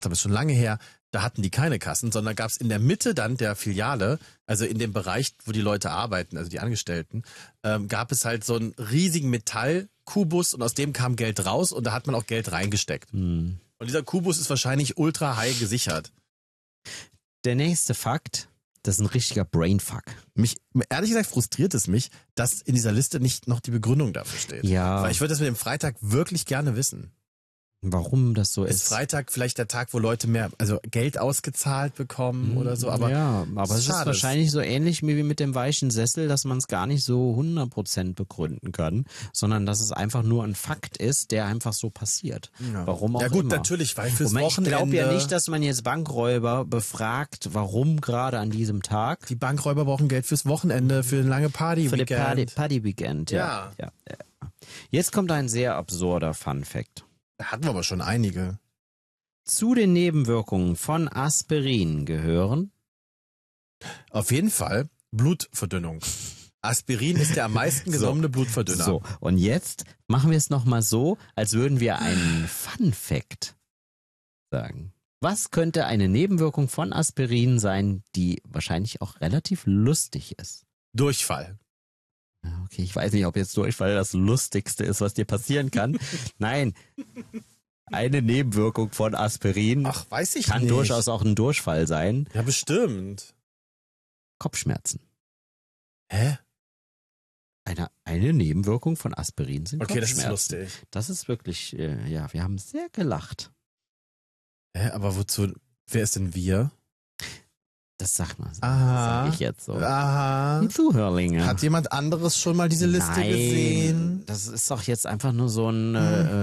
das ist schon lange her, da hatten die keine Kassen, sondern gab es in der Mitte dann der Filiale, also in dem Bereich, wo die Leute arbeiten, also die Angestellten, gab es halt so einen riesigen Metallkubus und aus dem kam Geld raus und da hat man auch Geld reingesteckt. Und dieser Kubus ist wahrscheinlich ultra high gesichert. Der nächste Fakt, das ist ein richtiger Brainfuck. Ehrlich gesagt frustriert es mich, dass in dieser Liste nicht noch die Begründung dafür steht. Ja. Weil ich würde das mit dem Freitag wirklich gerne wissen. Warum das so Ist ist. Freitag vielleicht der Tag, wo Leute mehr, also Geld ausgezahlt bekommen oder so, aber ja, aber es ist schade. wahrscheinlich so ähnlich wie mit dem weichen Sessel, dass man es gar nicht so 100% begründen kann, sondern dass es einfach nur ein Fakt ist, der einfach so passiert. Ja. Warum auch Ja gut, immer. natürlich, weil fürs Ich Wochenende... glaube ja nicht, dass man jetzt Bankräuber befragt, warum gerade an diesem Tag. Die Bankräuber brauchen Geld fürs Wochenende, für eine lange Party. Für die Party-Weekend, ja. Jetzt kommt ein sehr absurder Fun-Fact. Da hatten wir aber schon einige. Zu den Nebenwirkungen von Aspirin gehören Auf jeden Fall Blutverdünnung. Aspirin ist der am meisten genommene Blutverdünner. So, und jetzt machen wir es nochmal so, als würden wir einen Fun-Fact sagen. Was könnte eine Nebenwirkung von Aspirin sein, die wahrscheinlich auch relativ lustig ist? Durchfall. Okay, ich weiß nicht, ob jetzt Durchfall das Lustigste ist, was dir passieren kann. Nein, eine Nebenwirkung von Aspirin Ach, weiß ich kann nicht. durchaus auch ein Durchfall sein. Ja, bestimmt. Kopfschmerzen. Hä? Eine Nebenwirkung von Aspirin sind Okay, das Kopfschmerzen. ist lustig. Das ist wirklich, ja, wir haben sehr gelacht. Hä, aber wozu? Wer ist denn wir? Das sag mal, das Aha. sag ich jetzt so. Aha. Die Zuhörlinge. Hat jemand anderes schon mal diese Liste Nein, gesehen? das ist doch jetzt einfach nur so ein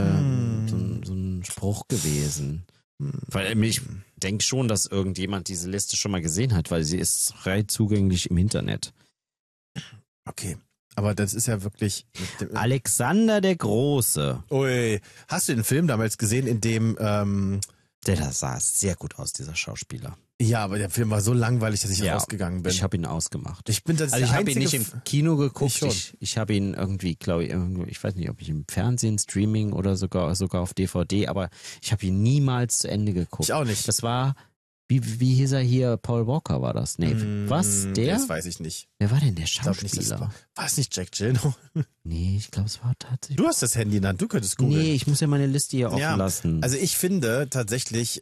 Spruch gewesen. Weil ich denke schon, dass irgendjemand diese Liste schon mal gesehen hat, weil sie ist frei zugänglich im Internet. Okay, aber das ist ja wirklich... Alexander der Große. Ui, hast du den Film damals gesehen, in dem... Der sah sehr gut aus, dieser Schauspieler. Ja, aber der Film war so langweilig, dass ich Ja, rausgegangen bin. Ich habe ihn ausgemacht. Ich bin das Also ich habe ihn nicht im Kino geguckt, Ich schon. ich habe ihn irgendwie, glaube ich weiß nicht, ob ich im Fernsehen, Streaming oder sogar auf DVD, aber ich habe ihn niemals zu Ende geguckt. Ich auch nicht. Das war, wie hieß er hier, Paul Walker war das? Nee, was, der? Das weiß ich nicht. Wer war denn der Ich glaub nicht, Schauspieler? war es nicht Jack Gyllenhaal? Nee, ich glaube, es war tatsächlich... Du hast das Handy in der Hand, du könntest googeln. Nee, ich muss ja meine Liste hier offen lassen. Also ich finde tatsächlich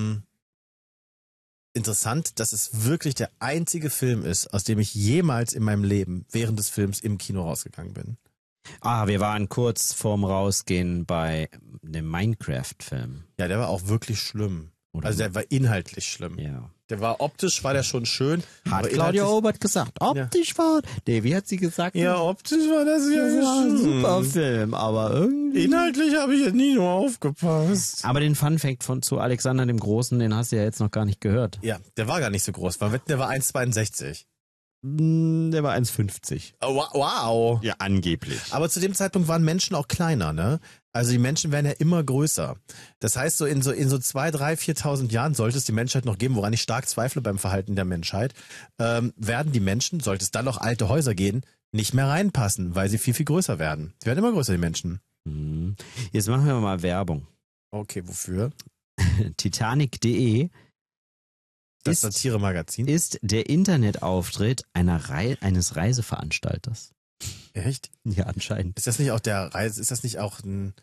interessant, dass es wirklich der einzige Film ist, aus dem ich jemals in meinem Leben während des Films im Kino rausgegangen bin. Wir waren kurz vorm Rausgehen bei dem Minecraft-Film. Ja, der war auch wirklich schlimm. Oder? Also der war inhaltlich schlimm. Ja. Der war optisch, war der schon schön. Hat aber Claudia inhaltlich- Obert gesagt. Optisch war... Nee, wie hat sie gesagt? Ja, optisch war das Das war ein ja super Film, aber irgendwie... Inhaltlich habe ich jetzt nie nur aufgepasst. Aber den Funfact zu Alexander dem Großen, den hast du ja jetzt noch gar nicht gehört. Ja, der war gar nicht so groß. Man wetten, der war 1,62. Der war 1,50. Oh, wow. Ja, angeblich. Aber zu dem Zeitpunkt waren Menschen auch kleiner, ne? Also die Menschen werden ja immer größer. Das heißt, so in 2, 3, 4.000 Jahren sollte es die Menschheit noch geben, woran ich stark zweifle beim Verhalten der Menschheit, werden die Menschen, sollte es dann noch alte Häuser gehen, nicht mehr reinpassen, weil sie viel, viel größer werden. Sie werden immer größer, die Menschen. Jetzt machen wir mal Werbung. Okay, wofür? Titanic.de Das Satire-Magazin? ist der Internetauftritt eines Reiseveranstalters. Echt? Ja, anscheinend. Ist das nicht auch ist das nicht auch ein...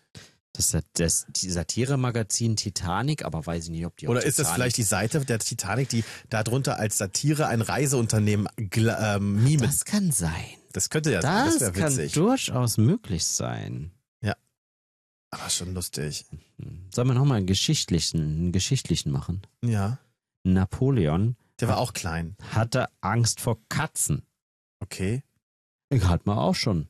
Die Satire-Magazin Titanic, aber weiß ich nicht, ob die auch Oder ist das Titanic- vielleicht die Seite der Titanic, die darunter als Satire ein Reiseunternehmen mimet? Das kann sein. Das könnte ja sein, das Das wäre kann witzig. durchaus möglich sein. Aber schon lustig. Sollen wir nochmal einen geschichtlichen machen? Ja. Napoleon Der war auch klein. hatte Angst vor Katzen. Okay. Hatten wir auch schon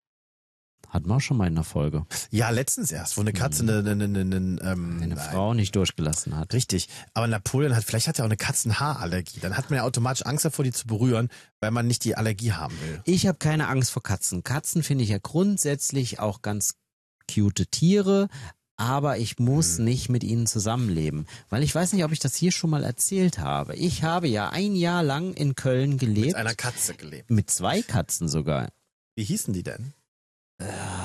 mal in der Folge. Ja, letztens erst, wo eine Katze Eine Frau nicht durchgelassen hat. Richtig. Aber Napoleon vielleicht hat er auch eine Katzenhaarallergie. Dann hat man ja automatisch Angst davor, die zu berühren, weil man nicht die Allergie haben will. Ich habe keine Angst vor Katzen. Katzen finde ich ja grundsätzlich auch ganz cute Tiere, aber ich muss nicht mit ihnen zusammenleben. Weil ich weiß nicht, ob ich das hier schon mal erzählt habe. Ich habe ja ein Jahr lang in Köln gelebt. Mit einer Katze gelebt. Mit 2 Katzen sogar. Wie hießen die denn?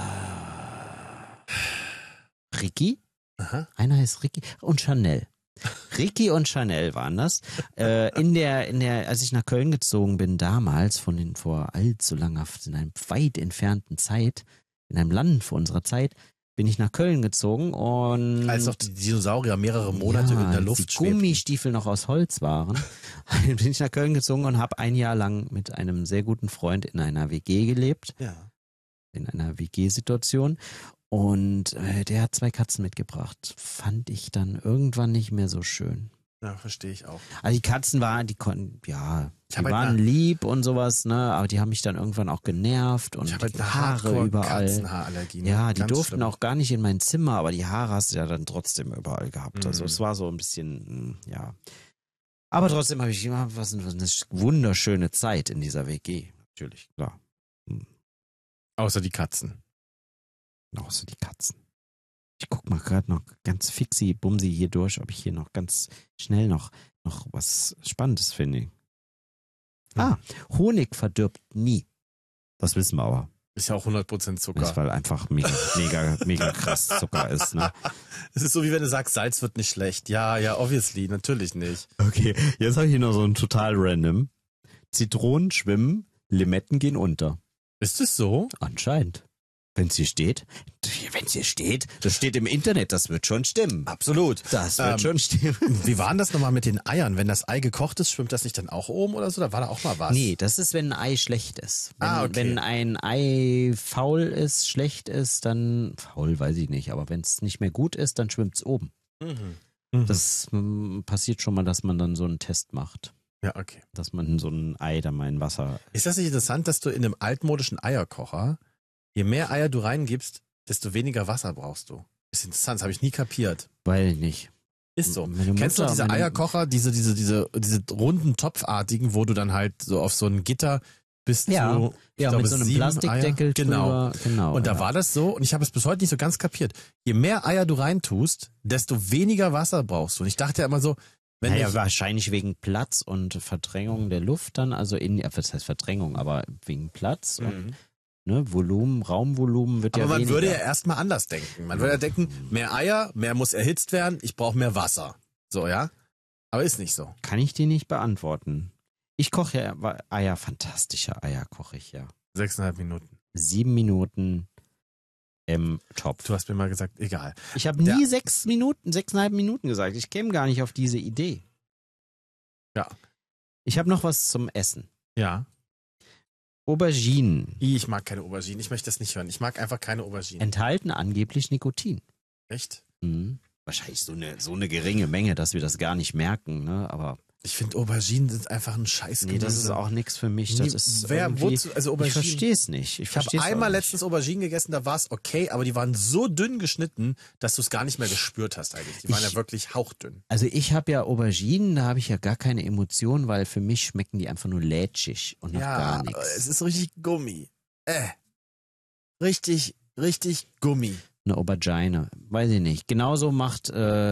Ricky? Aha. Einer heißt Ricky und Chanel. Ricky und Chanel waren das. Als ich nach Köln gezogen bin, damals, vor allzu langer, in einer weit entfernten Zeit, in einem Land vor unserer Zeit, bin ich nach Köln gezogen und... Als noch die Dinosaurier mehrere Monate in der Luft die schwebten. Gummistiefel noch aus Holz waren, bin ich nach Köln gezogen und habe ein Jahr lang mit einem sehr guten Freund in einer WG gelebt. Ja. In einer WG-Situation. Und der hat 2 Katzen mitgebracht. Fand ich dann irgendwann nicht mehr so schön. Ja, verstehe ich auch. Also die Katzen waren, die waren lieb und sowas, ne, aber die haben mich dann irgendwann auch genervt und Ich habe halt die eine Haare überall. Katzenhaarallergie. Ne? Ja, die Ganz durften schlimm. auch gar nicht in mein Zimmer, aber die Haare hast du ja dann trotzdem überall gehabt. Mhm. Also es war so ein bisschen, ja. Aber trotzdem habe ich immer was eine wunderschöne Zeit in dieser WG. Natürlich, klar. Außer die Katzen. Außer die Katzen. Ich guck mal gerade noch ganz fixi-bumsi hier durch, ob ich hier noch ganz schnell noch was Spannendes finde. Honig verdirbt nie. Das wissen wir aber. Ist ja auch 100% Zucker. Das, weil einfach mega krass Zucker ist, ne? Es ist so, wie wenn du sagst, Salz wird nicht schlecht. Ja, obviously, natürlich nicht. Okay, jetzt habe ich hier noch so ein total random. Zitronen schwimmen, Limetten gehen unter. Ist es so? Anscheinend. Wenn es hier steht, das steht im Internet, das wird schon stimmen. Absolut. Das wird schon stimmen. Wie war denn das nochmal mit den Eiern? Wenn das Ei gekocht ist, schwimmt das nicht dann auch oben oder so? Da war da auch mal was. Nee, das ist, wenn ein Ei schlecht ist. Okay. Wenn ein Ei faul ist, schlecht ist, dann, faul weiß ich nicht, aber wenn es nicht mehr gut ist, dann schwimmt es oben. Mhm. Das passiert schon mal, dass man dann so einen Test macht. Ja, okay. Dass man so ein Ei dann mal in Wasser... Ist das nicht interessant, dass du in einem altmodischen Eierkocher, je mehr Eier du reingibst, desto weniger Wasser brauchst du? Ist interessant, das habe ich nie kapiert. Weil nicht. Ist so. Meine Kennst du Mutter- diese meine- Eierkocher, diese runden Topfartigen, wo du dann halt so auf so ein Gitter bis Ja. zu, ich Ja, glaube, mit so einem 7 Plastikdeckel Eier. Genau. drüber. Genau. Und da ja. war das so, und ich habe es bis heute nicht so ganz kapiert. Je mehr Eier du reintust, desto weniger Wasser brauchst du. Und ich dachte ja immer so, wenn Naja, ich, wahrscheinlich wegen Platz und Verdrängung der Luft dann, also was heißt Verdrängung, aber wegen Platz und Volumen, Raumvolumen wird aber ja man weniger. würde ja erstmal anders denken. Man würde ja denken, mehr Eier, mehr muss erhitzt werden, ich brauche mehr Wasser. So, ja? Aber ist nicht so. Kann ich dir nicht beantworten. Ich koche ja Eier, fantastische Eier koche ich ja. 6,5 Minuten. 7 Minuten im Topf. Du hast mir mal gesagt, egal. Ich habe nie 6,5 Minuten gesagt. Ich käme gar nicht auf diese Idee. Ja. Ich habe noch was zum Essen. Ja. Auberginen Ich mag keine Auberginen. Ich möchte das nicht hören. Ich mag einfach keine Auberginen. enthalten angeblich Nikotin. Echt? Mhm. Wahrscheinlich so eine geringe Menge, dass wir das gar nicht merken, ne? Aber Ich finde, Auberginen sind einfach ein Scheiß. nee, das ist auch nichts für mich. Das ist wozu, also ich Auberginen. verstehe es nicht. Ich habe einmal letztens Auberginen gegessen, da war es okay, aber die waren so dünn geschnitten, dass du es gar nicht mehr gespürt hast eigentlich. Die waren ja wirklich hauchdünn. Also ich habe ja Auberginen, da habe ich ja gar keine Emotionen, weil für mich schmecken die einfach nur lätschig und nach gar nichts. es ist richtig Gummi. Richtig Gummi. Eine Aubergine, weiß ich nicht. Genauso macht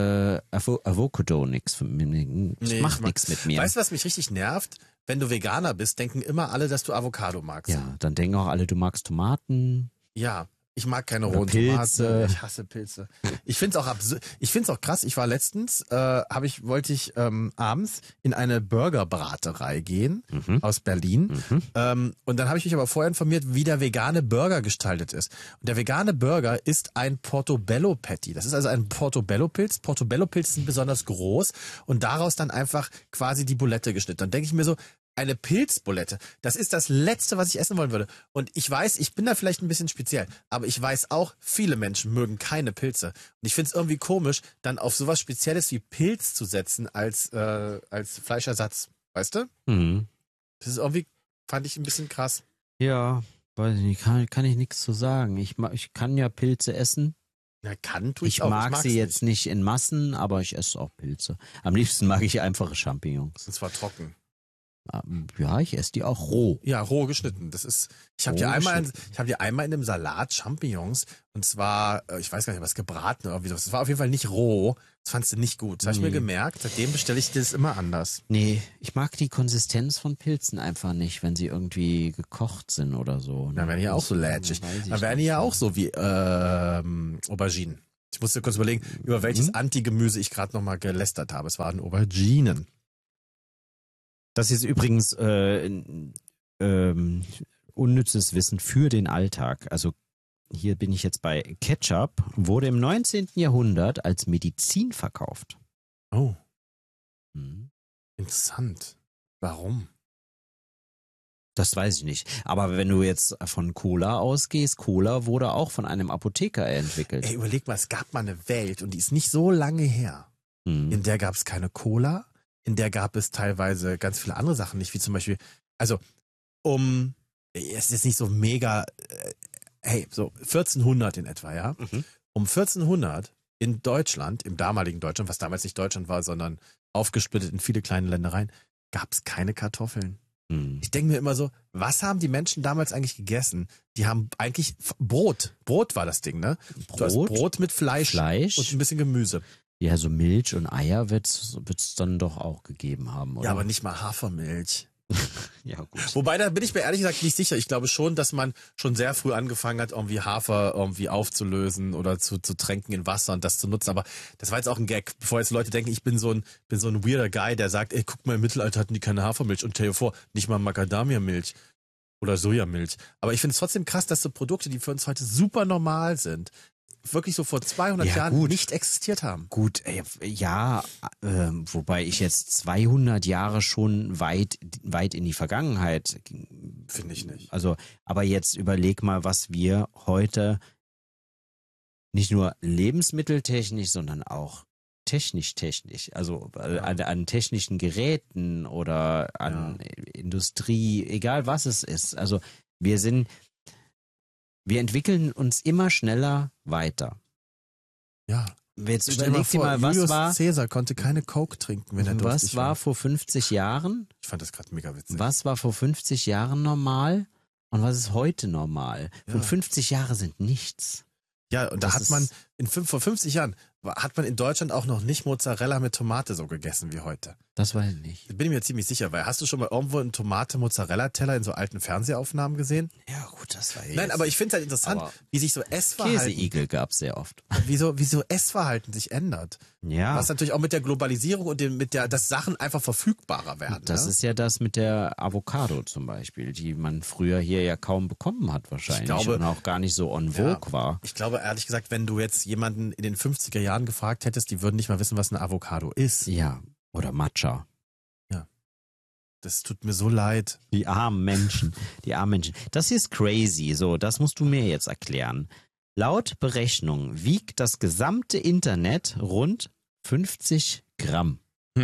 Avocado nichts mit mir. Das Nee, macht ich mag- nichts mit mir. Weißt du, was mich richtig nervt? Wenn du Veganer bist, denken immer alle, dass du Avocado magst. Ja, dann denken auch alle, du magst Tomaten. Ja, ich mag keine Oder rohen Pilze. Tomaten. Ich hasse Pilze. Ich find's auch ich find's auch krass. Ich war letztens, wollte ich abends in eine Burgerbraterei gehen aus Berlin. Und dann habe ich mich aber vorher informiert, wie der vegane Burger gestaltet ist. Und der vegane Burger ist ein Portobello Patty. Das ist also ein Portobello-Pilz. Portobello-Pilze sind besonders groß und daraus dann einfach quasi die Bulette geschnitten. Dann denke ich mir so, eine Pilzbulette, das ist das Letzte, was ich essen wollen würde. Und ich weiß, ich bin da vielleicht ein bisschen speziell, aber ich weiß auch, viele Menschen mögen keine Pilze. Und ich finde es irgendwie komisch, dann auf sowas Spezielles wie Pilz zu setzen als Fleischersatz. Weißt du? Mhm. Das ist irgendwie, fand ich ein bisschen krass. Ja, weiß ich nicht, kann ich nichts zu sagen. Ich kann ja Pilze essen. Na, tue ich Ich auch. mag mag's sie jetzt nicht in Massen, aber ich esse auch Pilze. Am liebsten mag ich einfache Champignons. Und zwar trocken. Ja, ich esse die auch roh. Ja, roh geschnitten. Das ist, ich habe dir einmal in dem Salat Champignons, und zwar, ich weiß gar nicht, was gebraten oder wie so. Das war auf jeden Fall nicht roh. Das fandst du nicht gut. Das habe ich mir gemerkt. Seitdem bestelle ich das immer anders. Nee, ich mag die Konsistenz von Pilzen einfach nicht, wenn sie irgendwie gekocht sind oder so. Dann werden die ja auch so lätschig. Weiß ich Dann werden die nicht. ja auch so wie Auberginen. Ich musste kurz überlegen, über welches Antigemüse ich gerade nochmal gelästert habe. Es waren Auberginen. Das ist übrigens unnützes Wissen für den Alltag. Also hier bin ich jetzt bei Ketchup, wurde im 19. Jahrhundert als Medizin verkauft. Oh, Mhm. interessant. Warum? Das weiß ich nicht. Aber wenn du jetzt von Cola ausgehst, Cola wurde auch von einem Apotheker entwickelt. Ey, überleg mal, es gab mal eine Welt und die ist nicht so lange her. In der gab es keine Cola, in der gab es teilweise ganz viele andere Sachen nicht, wie zum Beispiel, also es ist nicht so mega, so 1400 in etwa, ja? Um 1400 in Deutschland, im damaligen Deutschland, was damals nicht Deutschland war, sondern aufgesplittet in viele kleine Ländereien, gab es keine Kartoffeln. Ich denke mir immer so, was haben die Menschen damals eigentlich gegessen? Die haben eigentlich Brot. Brot war das Ding, ne? Du hast Brot mit Fleisch und ein bisschen Gemüse. Ja, so Milch und Eier wird's dann doch auch gegeben haben, oder? Ja, aber nicht mal Hafermilch. Ja, gut. Wobei, da bin ich mir ehrlich gesagt nicht sicher. Ich glaube schon, dass man schon sehr früh angefangen hat, irgendwie Hafer irgendwie aufzulösen oder zu tränken in Wasser und das zu nutzen. Aber das war jetzt auch ein Gag, bevor jetzt Leute denken, ich bin so ein weirder Guy, der sagt, ey, guck mal, im Mittelalter hatten die keine Hafermilch. Und stell dir vor, nicht mal Macadamia-Milch oder Sojamilch. Aber ich finde es trotzdem krass, dass so Produkte, die für uns heute super normal sind, wirklich so vor 200 Jahren nicht existiert haben. Gut, wobei ich jetzt 200 Jahre schon weit in die Vergangenheit. Finde ich nicht. Also, aber jetzt überleg mal, was wir heute nicht nur lebensmitteltechnisch, sondern auch technisch, also an technischen Geräten oder an Industrie, egal was es ist. Also wir entwickeln uns immer schneller weiter. Ja. Jetzt überleg dir mal, was Julius war Caesar konnte keine Coke trinken, wenn er durstig war. Was war vor 50 Jahren? Ich fand das gerade mega witzig. Was war vor 50 Jahren normal und was ist heute normal? Ja. Und 50 Jahre sind nichts. Ja, und da hat man vor 50 Jahren hat man in Deutschland auch noch nicht Mozzarella mit Tomate so gegessen wie heute. Das weiß ich nicht. Da bin ich mir ziemlich sicher, weil hast du schon mal irgendwo einen Tomate-Mozzarella-Teller in so alten Fernsehaufnahmen gesehen? Ja gut, das war jetzt. Nein, aber ich finde es halt interessant, wie sich so Essverhalten... Käseigel gab es sehr oft. Wie so Essverhalten sich ändert. Ja. Was natürlich auch mit der Globalisierung und dass Sachen einfach verfügbarer werden. Das ist ja das mit der Avocado zum Beispiel, die man früher hier ja kaum bekommen hat wahrscheinlich und auch gar nicht so en vogue war. Ich glaube ehrlich gesagt, wenn du jetzt jemanden in den 50er Jahren gefragt hättest, die würden nicht mal wissen, was eine Avocado ist. Ja, oder Matcha. Ja. Das tut mir so leid. Die armen Menschen. Das hier ist crazy. So, das musst du mir jetzt erklären. Laut Berechnung wiegt das gesamte Internet rund 50 Gramm.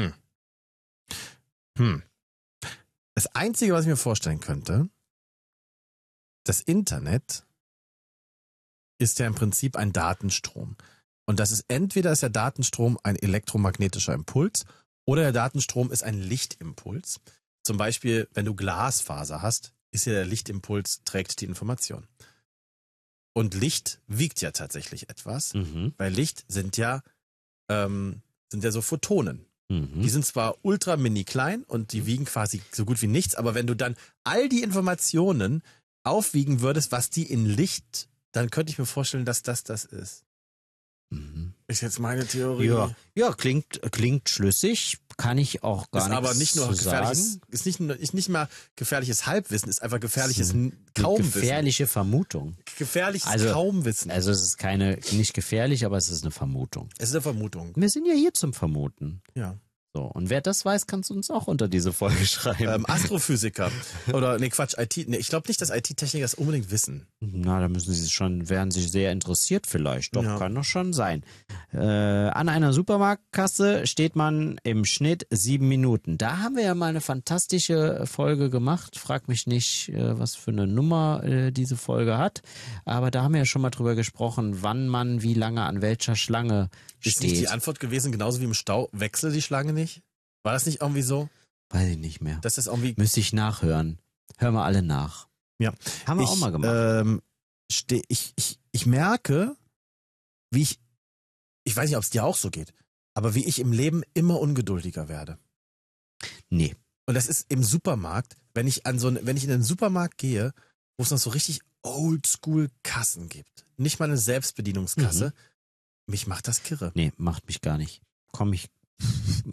Das Einzige, was ich mir vorstellen könnte, das Internet ist ja im Prinzip ein Datenstrom. Und das ist entweder ist der Datenstrom ein elektromagnetischer Impuls oder der Datenstrom ist ein Lichtimpuls. Zum Beispiel, wenn du Glasfaser hast, ist ja der Lichtimpuls, trägt die Information. Und Licht wiegt ja tatsächlich etwas, weil Licht sind ja so Photonen. Die sind zwar ultra mini klein und die wiegen quasi so gut wie nichts, aber wenn du dann all die Informationen aufwiegen würdest, was die in Licht, dann könnte ich mir vorstellen, dass das ist. Ist jetzt meine Theorie. Ja, klingt schlüssig, kann ich auch gar nicht sagen. Ist aber nicht nur gefährliches, ist nicht mal gefährliches Halbwissen, ist einfach gefährliches Kaumwissen. Gefährliche Vermutung. Gefährliches Kaumwissen. Also es ist nicht gefährlich, aber es ist eine Vermutung. Es ist eine Vermutung. Wir sind ja hier zum Vermuten. Ja. So, und wer das weiß, kannst du uns auch unter diese Folge schreiben. Astrophysiker. IT. Ich glaube nicht, dass IT-Techniker das unbedingt wissen. Na, da wären sie sehr interessiert vielleicht. Doch, kann doch schon sein. An einer Supermarktkasse steht man im Schnitt 7 Minuten. Da haben wir ja mal eine fantastische Folge gemacht. Frag mich nicht, was für eine Nummer diese Folge hat. Aber da haben wir ja schon mal drüber gesprochen, wann man wie lange an welcher Schlange steht. Ist nicht die Antwort gewesen, genauso wie im Stau, wechsle die Schlange nicht? War das nicht irgendwie so? Weiß ich nicht mehr. Das ist irgendwie... Müsste ich nachhören. Hören wir alle nach. Ja. Haben wir auch mal gemacht. Ich merke, wie ich weiß nicht, ob es dir auch so geht, aber wie ich im Leben immer ungeduldiger werde. Nee. Und das ist im Supermarkt, wenn ich in den Supermarkt gehe, wo es noch so richtig Oldschool-Kassen gibt, nicht mal eine Selbstbedienungskasse, Mich macht das kirre. Nee, macht mich gar nicht.